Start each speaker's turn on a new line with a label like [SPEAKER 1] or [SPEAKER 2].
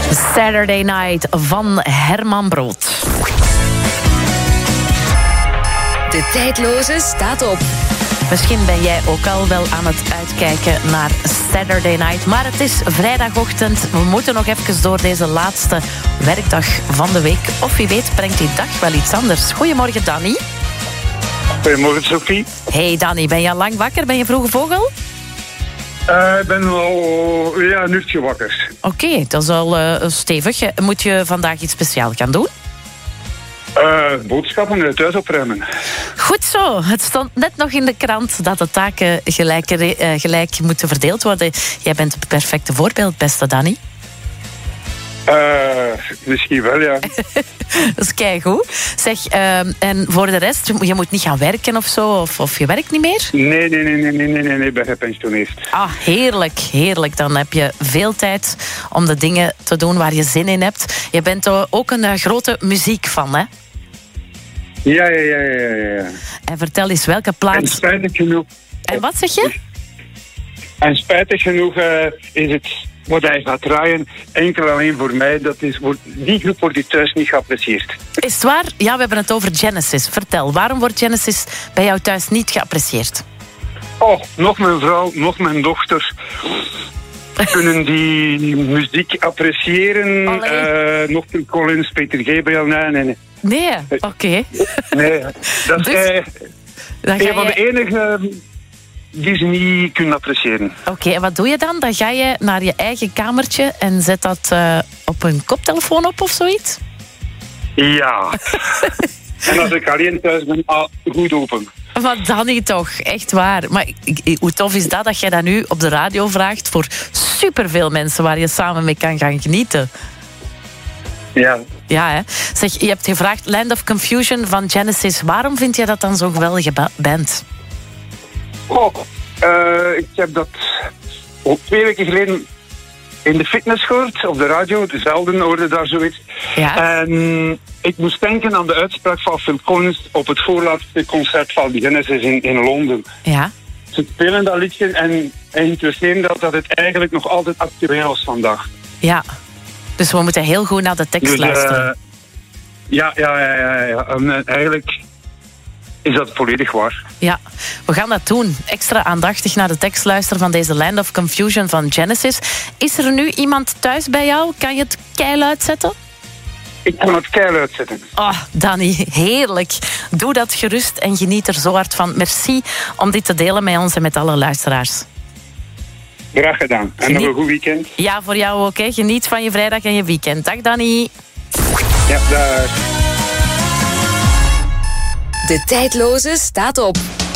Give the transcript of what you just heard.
[SPEAKER 1] Saturday Night van Herman Brood.
[SPEAKER 2] De tijdloze staat op.
[SPEAKER 1] Misschien ben jij ook al wel aan het uitkijken naar Saturday Night. Maar het is vrijdagochtend. We moeten nog even door deze laatste werkdag van de week. Of wie weet brengt die dag wel iets anders. Goedemorgen, Danny.
[SPEAKER 3] Goedemorgen, Sophie.
[SPEAKER 1] Hey Danny, ben je al lang wakker? Ben je vroege vogel?
[SPEAKER 3] Ik ben al een uurtje wakker.
[SPEAKER 1] Oké, dat is al stevig. Moet je vandaag iets speciaals gaan doen?
[SPEAKER 3] Boodschappen uit huis opruimen.
[SPEAKER 1] Goed zo. Het stond net nog in de krant dat de taken gelijk moeten verdeeld worden. Jij bent het perfecte voorbeeld, beste Danny.
[SPEAKER 3] Misschien wel, ja.
[SPEAKER 1] Dat is keigoed. Zeg, en voor de rest, je moet niet gaan werken of zo? Of je werkt niet meer?
[SPEAKER 3] Nee, ik ben gepensioneerd.
[SPEAKER 1] Ah, heerlijk, heerlijk. Dan heb je veel tijd om de dingen te doen waar je zin in hebt. Je bent ook een grote muziekfan, hè?
[SPEAKER 3] Ja.
[SPEAKER 1] En vertel eens welke plaats...
[SPEAKER 3] En spijtig genoeg...
[SPEAKER 1] En wat zeg je?
[SPEAKER 3] En spijtig genoeg is het wat hij gaat draaien enkel alleen voor mij. Die groep wordt die thuis niet geapprecieerd.
[SPEAKER 1] Is het waar? Ja, we hebben het over Genesis. Vertel, waarom wordt Genesis bij jou thuis niet geapprecieerd?
[SPEAKER 3] Oh, nog mijn vrouw, nog mijn dochter kunnen die muziek appreciëren. Nog Phil Collins, Peter Gabriel, nee.
[SPEAKER 1] Nee, oké.
[SPEAKER 3] Nee, dat is
[SPEAKER 1] Dus,
[SPEAKER 3] een van de enige die ze niet kunnen appreciëren.
[SPEAKER 1] Oké, en wat doe je dan? Dan ga je naar je eigen kamertje en zet dat op een koptelefoon op of zoiets?
[SPEAKER 3] Ja. En als ik alleen thuis ben, goed open.
[SPEAKER 1] Maar Danny toch, echt waar. Maar hoe tof is dat jij dat nu op de radio vraagt voor superveel mensen waar je samen mee kan gaan genieten?
[SPEAKER 3] Ja.
[SPEAKER 1] Ja, hè. Zeg, je hebt gevraagd Land of Confusion van Genesis. Waarom vind je dat dan zo'n geweldige band?
[SPEAKER 3] Oh, ik heb dat 2 weken geleden in de fitness gehoord, op de radio. Zelden hoorde daar zoiets.
[SPEAKER 1] Ja.
[SPEAKER 3] En ik moest denken aan de uitspraak van Phil Collins op het voorlaatste concert van Genesis in Londen.
[SPEAKER 1] Ja.
[SPEAKER 3] Ze spelen dat liedje en interesseerde dat het eigenlijk nog altijd actueel is vandaag.
[SPEAKER 1] Ja. Dus we moeten heel goed naar de tekst luisteren.
[SPEAKER 3] Ja. En eigenlijk is dat volledig waar.
[SPEAKER 1] Ja, we gaan dat doen. Extra aandachtig naar de tekst luisteren van deze Land of Confusion van Genesis. Is er nu iemand thuis bij jou? Kan je het keil uitzetten?
[SPEAKER 3] Ik kan het keil uitzetten.
[SPEAKER 1] Oh, Danny, heerlijk. Doe dat gerust en geniet er zo hard van. Merci om dit te delen met ons en met alle luisteraars.
[SPEAKER 3] Graag gedaan. En nog een goed weekend.
[SPEAKER 1] Ja, voor jou ook. Hè. Geniet van je vrijdag en je weekend. Dag, Danny.
[SPEAKER 3] Ja, dag.
[SPEAKER 2] De tijdloze staat op.